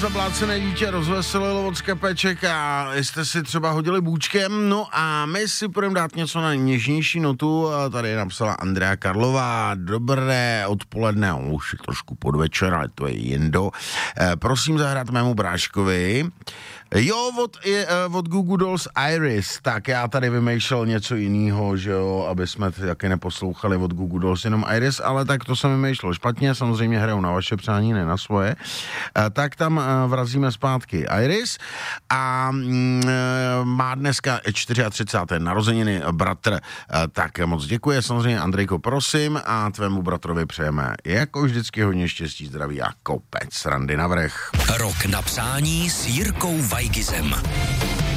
zablácené dítě rozveselilo od skapeček a jste si třeba hodili bůčkem, no a my si budeme dát něco na něžnější notu, tady napsala Andrea Karlová, dobré odpoledne, už je trošku podvečer, ale to je jindo, prosím zahrát mému bráškovi, jo, od Google Dolls Iris, tak já tady vymýšlel něco jiného, že jo, aby jsme taky neposlouchali od Google Dolls jenom Iris, ale tak to jsem vymýšlel špatně, samozřejmě hrajou na vaše přání, ne na svoje, tak tam vrazíme zpátky Iris a má dneska 34. narozeniny bratr, tak moc děkuji, samozřejmě Andrejko, prosím, a tvému bratrovi přejeme jako vždycky hodně štěstí, zdraví a kopec randy navrch. Rok na přání s Jirkou Vajgizem.